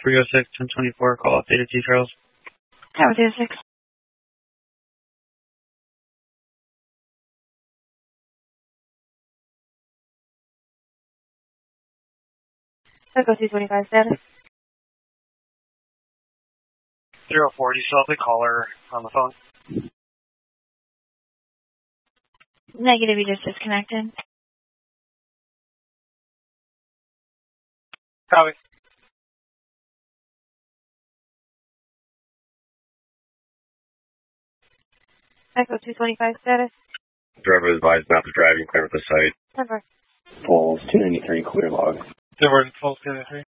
306-1024, call updated T-Trails. Tower 06. Echo 225 status. 04, do you still have the caller on the phone? Negative, you just disconnected. Copy. Echo 225 status. Driver advised not to driving, clear with the site. Number. Pulls 293, clear log. There were 12-3.